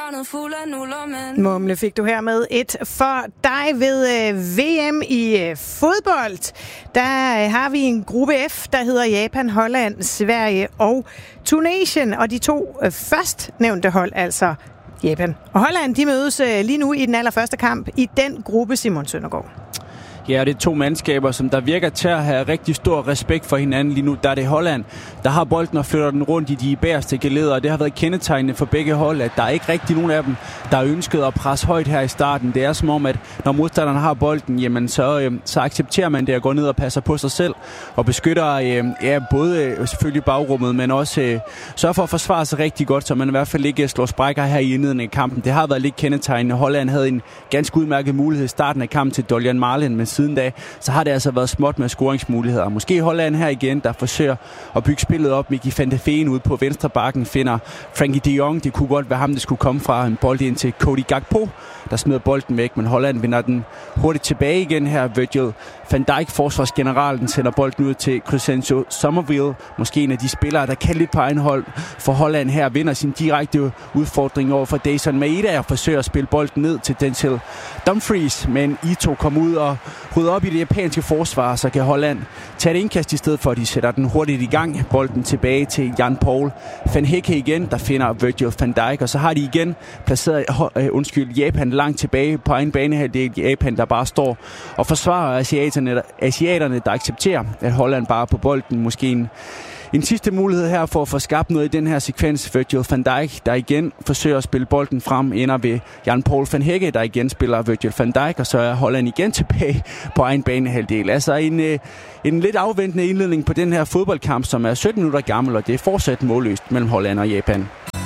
Mumle fik du her med et for dig ved VM i fodbold. Der har vi en gruppe F, der hedder Japan, Holland, Sverige og Tunesien. Og de to førstnævnte hold, altså Japan og Holland, de mødes lige nu i den allerførste kamp i den gruppe, Simon Søndergaard. Ja, det er to mandskaber, som der virker til at have rigtig stor respekt for hinanden lige nu. Der er det Holland, der har bolden og flytter den rundt i de bagerste geleder, og det har været kendetegnende for begge hold, at der er ikke rigtig nogen af dem, der har ønsket at presse højt her i starten. Det er som om, at når modstanderne har bolden, jamen så accepterer man det at gå ned og passer på sig selv og beskytter både selvfølgelig bagrummet, men også sørger for at forsvare sig rigtig godt, så man i hvert fald ikke slår sprækker her i indledningen af kampen. Det har været lidt kendetegnende. Holland havde en ganske udmærket mulighed i starten af kampen til Dorian Marlin, men siden da, så har det altså været småt med scoringsmuligheder. Måske Holland her igen, der forsøger at bygge spillet op. Miki van de Ven ude på venstre bakken finder Frankie de Jong. Det kunne godt være ham, det skulle komme fra. En bold ind til Cody Gakpo, der smider bolden væk, men Holland vinder den hurtigt tilbage igen her. Virgil van Dijk, forsvarsgeneralen, sender bolden ud til Crescencio Somerville. Måske en af de spillere, der kan lidt på egen hold for Holland her, vinder sin direkte udfordring over for Dayson Maeda og forsøger at spille bolden ned til Denzel Dumfries, men Ito kommer ud og rydder op i det japanske forsvar, så kan Holland tage et indkast i stedet for, at de sætter den hurtigt i gang. Bolden tilbage til Jan Paul van Hecke igen, der finder Virgil van Dijk, og så har de igen placeret Japan langt tilbage på egen banehalvdel. Japan, der bare står og forsvarer asiaterne, der accepterer, at Holland bare er på bolden. Måske en sidste mulighed her for at få skabt noget i den her sekvens. Virgil van Dijk, der igen forsøger at spille bolden frem, ender ved Jan Paul van Hecke, der igen spiller Virgil van Dijk, og så er Holland igen tilbage på egen banehalvdel. Altså en lidt afventende indledning på den her fodboldkamp, som er 17 minutter gammel, og det er fortsat målløst mellem Holland og Japan.